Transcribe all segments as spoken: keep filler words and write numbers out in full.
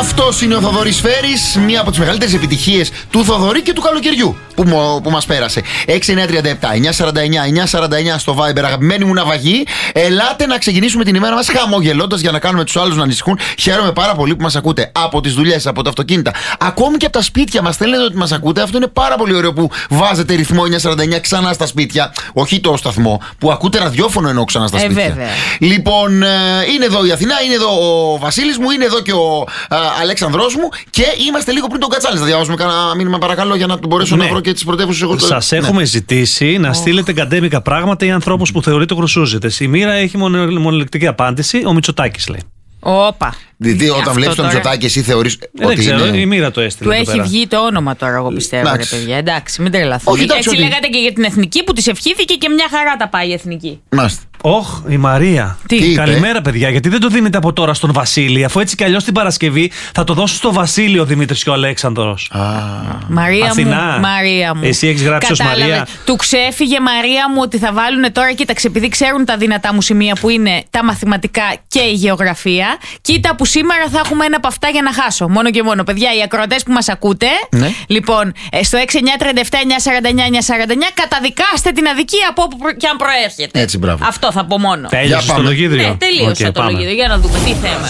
Αυτός είναι ο Θοδωρής Φέρης, μία από τις μεγαλύτερες επιτυχίες του Θοδωρή και του καλοκαιριού που, που μας πέρασε. έξι εννιά τριάντα επτά εννιά σαράντα εννιά εννιά σαράντα εννιά στο Viber, αγαπημένοι μου ναυαγοί. Ελάτε να ξεκινήσουμε την ημέρα μας χαμογελώντας για να κάνουμε τους άλλους να ανησυχούν. Χαίρομαι πάρα πολύ που μας ακούτε από τις δουλειές, από τα αυτοκίνητα, ακόμη και από τα σπίτια μας. Θέλετε ότι μας ακούτε. Αυτό είναι πάρα πολύ ωραίο που βάζετε ρυθμό εννιά σαράντα εννιά ξανά στα σπίτια. Όχι το σταθμό, που ακούτε ραδιόφωνο ενώ ξανά στα σπίτια. Ε, λοιπόν, ε, είναι εδώ η Αθηνά, είναι εδώ ο Βασίλης μου, είναι εδώ και ο ε, Αλέξανδρος μου και είμαστε λίγο πριν τον Κατσάλη. Θα διαβάσουμε κανένα μήνυμα παρακαλώ για να μπορέσω ναι. να βρω και τις πρωτεύουσες εγώ. Σας ναι. έχουμε ζητήσει να oh. στείλετε καντέμικα πράγματα ή ανθρώπους που θεωρείτε χρυσούζητες. Η Μοίρα έχει μονολεκτική απάντηση, ο Μητσοτάκης λέει. Όπα. Δηλαδή, όταν βλέπει τον Μητσοτάκη, εσύ θεωρείς δεν ότι ξέρω, είναι... η Μοίρα το έστειλε. Του έχει πέρα. Βγει το όνομα τώρα, εγώ πιστεύω, ρε παιδιά. Εντάξει, μην τρελαθούμε. Έτσι ότι... λέγατε και για την εθνική που της ευχήθηκε και μια χαρά τα πάει η εθνική. Μάστε. Όχ, η Μαρία. Τι, Τι καλημέρα, παιδιά. Γιατί δεν το δίνετε από τώρα στον Βασίλη, αφού έτσι κι αλλιώς την Παρασκευή θα το δώσω στο Βασίλη ο Δημήτρης και ο Αλέξανδρος. Α, Μαρία Αθηνά. μου, Μαρία μου. Εσύ έχεις γράψει ως Μαρία. Του ξέφυγε, Μαρία μου, ότι θα βάλουν τώρα, κοίταξε, επειδή ξέρουν τα δυνατά μου σημεία που είναι τα μαθηματικά και η γεωγραφία. Κοίτα που σήμερα θα έχουμε ένα από αυτά για να χάσω. Μόνο και μόνο, παιδιά, οι ακροατές που μας ακούτε. Ναι. Λοιπόν, στο έξι εννιά τριάντα επτά εννιά σαράντα εννιά εννιά σαράντα εννιά καταδικάστε την αδικία από όπου και αν προέρχεται. Έτσι, μπράβο. Αυτό θα πω μόνο. Τέλειωσε το λογίδριο. Ναι, τελείωσε okay, το λογίδριο. Για να δούμε τι θέμα.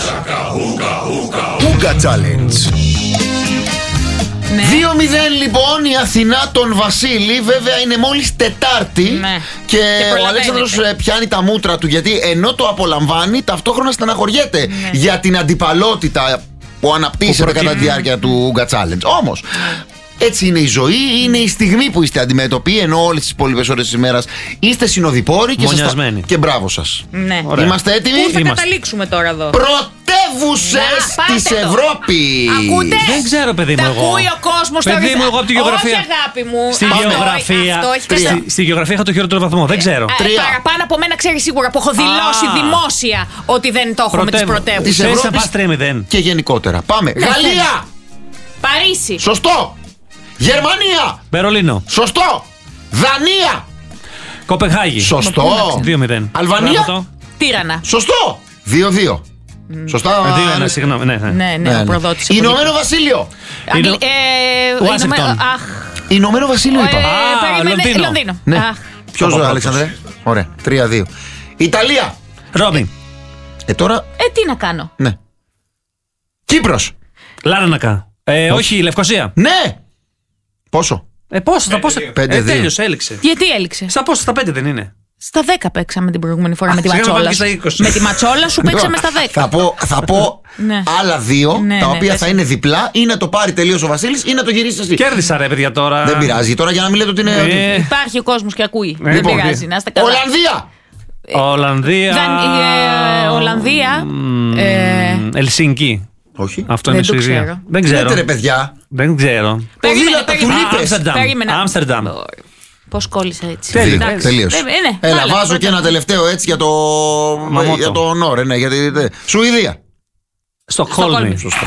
Ούγκα Challenge. Ναι. δύο μηδέν λοιπόν η Αθηνά τον Βασίλη. Βέβαια είναι μόλις Τετάρτη. Ναι. Και, και ο Αλέξανδρος πιάνει τα μούτρα του, γιατί ενώ το απολαμβάνει, ταυτόχρονα στεναχωριέται ναι. για την αντιπαλότητα που αναπτύσσεται κατά τη διάρκεια του Ούγκα Challenge. Όμως έτσι είναι η ζωή, είναι η στιγμή που είστε αντιμέτωποι, ενώ όλες τις υπόλοιπες ώρες της ημέρας είστε συνοδοιπόροι και, σας τα... και μπράβο σας. Ναι. Είμαστε έτοιμοι? Πού θα Είμαστε. καταλήξουμε τώρα εδώ? Πρωτεύουσες της Ευρώπης. Ακούτε? Δεν ξέρω, παιδί μου, τα εγώ. ακούει ο κόσμος. Παιδί μου, εγώ από τη γεωγραφία. Όχι, αγάπη μου. Στη αυτό, γεωγραφία. αυτό έχει στη, κατα... στη γεωγραφία είχα το χειρότερο βαθμό. Δεν ξέρω. Ε, Τρία. Παραπάνω από μένα ξέρει σίγουρα που έχω δηλώσει Α. δημόσια ότι δεν το έχω με τις πρωτεύουσες. Της Ευρώπης θα πας τρία μηδέν. και γενικότερα. Πάμε. Γαλλία. Παρίσι. Σωστό. Γερμανία. Μπερολίνο. Σωστό. Δανία. Κοπενχάγη. Σωστό. δύο μηδέν. Αλβανία. Τύρανα. Σωστό. δύο δύο. Σωστά. δύο ένα, συγγνώμη. Ναι, ναι. Ναι, ναι, ο προδότης. Ηνωμένο Βασίλειο. Αγγλ... Ε, Ουάσιγκτον. Αχ. Ηνωμένο Βασίλειο είπα. Ε, Α, περίμενε, Λονδίνο. Λονδίνο. Ναι. Αχ. Ποιος ο Αλέξανδρε? Ωραία. τρία δύο. Ιταλία. Ρώμη. Ε τώρα. Ε, τι να κάνω. Ναι. Κύπρος. Λάρνακα. Ε, όχι, Λευκοσία. Ναι. Πόσο? Ε, πόσο, στα πόσα. Πέντε, Ε, δύο. τέλειωσε, έληξε. Γιατί έληξε? Στα πόσα, στα πέντε δεν είναι. Στα δέκα παίξαμε την προηγούμενη φορά Α, με τη σιγά να ματσόλα. πάμε και στα είκοσι. Με τη ματσόλα σου παίξαμε στα δέκα. Θα πω, θα πω Ναι. άλλα δύο, Ναι, τα ναι, οποία πες. θα είναι διπλά, ή να το πάρει τελείως ο Βασίλης ή να το γυρίσει εσύ. Κέρδισα, ρε παιδιά, τώρα. Δεν πειράζει τώρα, για να μην λέτε ότι είναι. Ε, ότι- Υπάρχει ο κόσμος και ακούει. Δεν Λοιπόν, πειράζει, να είστε καλά. Ολλανδία! Ολλανδία. Δαν- ε, Ολλανδία. ε, Ελσίνκι. Όχι. Αυτό Δεν είναι η το Σουηδία. ξέρω. Δεν ξέρω. Λέτε ρε παιδιά. Δεν ξέρω. Περίμενε, Ποδήλατα, περίμενε. του λείπες. Άμστερνταμ. Περίμενα. Άμστερνταμ. Πώς κόλλησα έτσι. Τέλειο. Εντάξει. Τελείωσε. Ε, ναι, Έλα, άλλα, βάζω πρώτα. και ένα τελευταίο έτσι για το. Μαμότο. Για το Νόρε, ναι, γιατί. Σουηδία. Στοκχόλμη. Στοκχόλμη. Σωστό.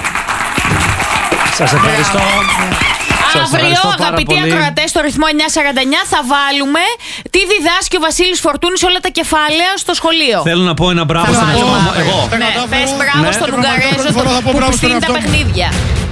Σας ευχαριστώ. Σας Αύριο, ευχαριστώ πάρα αγαπητοί πολύ. ακροατές, στο ρυθμό εννιά σαράντα εννιά θα βάλουμε τι διδάσκει ο Βασίλης Φορτούνης όλα τα κεφάλαια στο σχολείο. Θέλω να πω ένα μπράβο Θα στον βάλουμε. εαυτό μου. Εγώ. Ναι, πες μπράβο Ναι. στον Ουγγαρέζο το- που του στείλει τα παιχνίδια.